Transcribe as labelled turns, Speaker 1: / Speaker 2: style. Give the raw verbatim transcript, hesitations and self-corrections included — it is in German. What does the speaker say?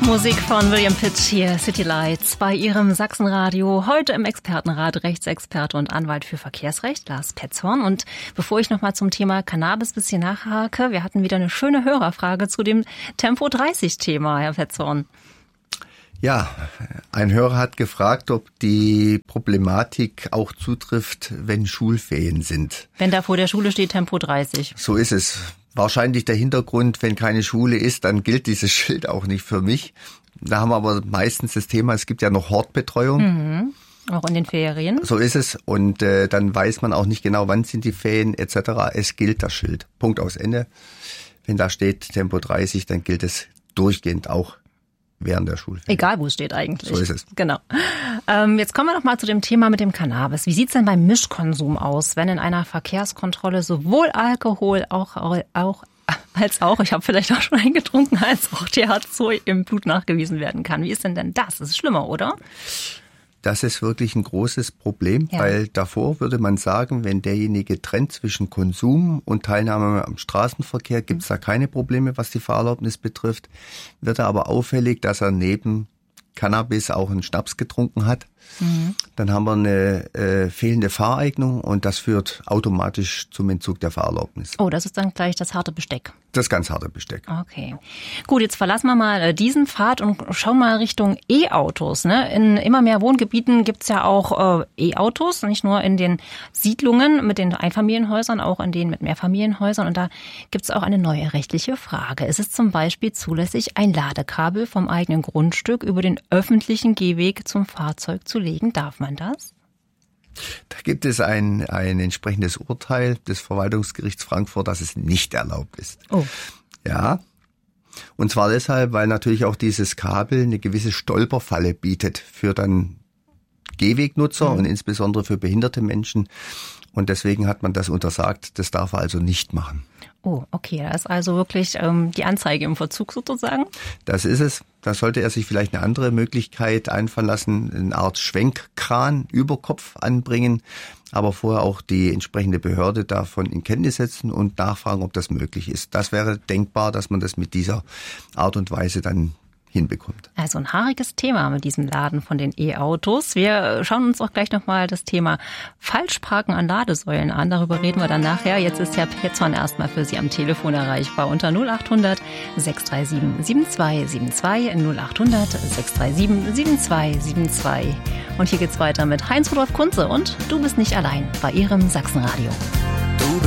Speaker 1: Musik von William Pitt hier, City Lights, bei Ihrem Sachsenradio. Heute im Expertenrat Rechtsexperte und Anwalt für Verkehrsrecht, Lars Petzhorn. Und bevor ich nochmal zum Thema Cannabis bisschen nachhake, wir hatten wieder eine schöne Hörerfrage zu dem Tempo dreißig Thema, Herr Petzhorn.
Speaker 2: Ja, ein Hörer hat gefragt, ob die Problematik auch zutrifft, wenn Schulferien sind.
Speaker 1: Wenn da vor der Schule steht Tempo dreißig.
Speaker 2: So ist es. Wahrscheinlich der Hintergrund, wenn keine Schule ist, dann gilt dieses Schild auch nicht für mich. Da haben wir aber meistens das Thema, es gibt ja noch Hortbetreuung.
Speaker 1: Mhm. Auch in den Ferien.
Speaker 2: So ist es. Und äh, dann weiß man auch nicht genau, wann sind die Ferien et cetera. Es gilt das Schild. Punkt aus Ende. Wenn da steht Tempo dreißig, dann gilt es durchgehend auch während der Schulferien.
Speaker 1: Egal, wo es steht eigentlich.
Speaker 2: So ist es.
Speaker 1: Genau. Ähm, jetzt kommen wir noch mal zu dem Thema mit dem Cannabis. Wie sieht's denn beim Mischkonsum aus, wenn in einer Verkehrskontrolle sowohl Alkohol auch, auch als auch, ich habe vielleicht auch schon eingetrunken, als auch T H C im Blut nachgewiesen werden kann? Wie ist denn denn das? Das ist schlimmer, oder?
Speaker 2: Das ist wirklich ein großes Problem, ja. Weil davor würde man sagen, wenn derjenige trennt zwischen Konsum und Teilnahme am Straßenverkehr, gibt es da keine Probleme, was die Fahrerlaubnis betrifft. Wird er aber auffällig, dass er neben Cannabis auch einen Schnaps getrunken hat. Mhm. Dann haben wir eine äh, fehlende Fahreignung und das führt automatisch zum Entzug der Fahrerlaubnis.
Speaker 1: Oh, das ist dann gleich das harte Besteck.
Speaker 2: Das ganz harte Besteck.
Speaker 1: Okay. Gut, jetzt verlassen wir mal diesen Pfad und schauen mal Richtung E-Autos. Ne? In immer mehr Wohngebieten gibt's ja auch äh, E-Autos, nicht nur in den Siedlungen mit den Einfamilienhäusern, auch in denen mit Mehrfamilienhäusern. Und da gibt's auch eine neue rechtliche Frage. Ist es zum Beispiel zulässig, ein Ladekabel vom eigenen Grundstück über den öffentlichen Gehweg zum Fahrzeug zu legen? Darf man das?
Speaker 2: Da gibt es ein, ein entsprechendes Urteil des Verwaltungsgerichts Frankfurt, dass es nicht erlaubt ist.
Speaker 1: Oh.
Speaker 2: Ja. Und zwar deshalb, weil natürlich auch dieses Kabel eine gewisse Stolperfalle bietet für dann Gehwegnutzer mhm. und insbesondere für behinderte Menschen. Und deswegen hat man das untersagt. Das darf er also nicht machen.
Speaker 1: Oh, okay. Da ist also wirklich ähm, die Anzeige im Verzug sozusagen?
Speaker 2: Das ist es. Da sollte er sich vielleicht eine andere Möglichkeit einfallen lassen, eine Art Schwenkkran über Kopf anbringen, aber vorher auch die entsprechende Behörde davon in Kenntnis setzen und nachfragen, ob das möglich ist. Das wäre denkbar, dass man das mit dieser Art und Weise dann hinbekommt.
Speaker 1: Also ein haariges Thema mit diesem Laden von den E-Autos. Wir schauen uns auch gleich nochmal das Thema Falschparken an Ladesäulen an. Darüber reden wir dann nachher. Jetzt ist Herr Petzhorn erstmal für Sie am Telefon erreichbar unter null acht hundert sechs drei sieben sieben zwei sieben zwei, null acht hundert sechs drei sieben sieben zwei sieben zwei. Und hier geht's weiter mit Heinz Rudolf Kunze und Du bist nicht allein bei Ihrem Sachsenradio.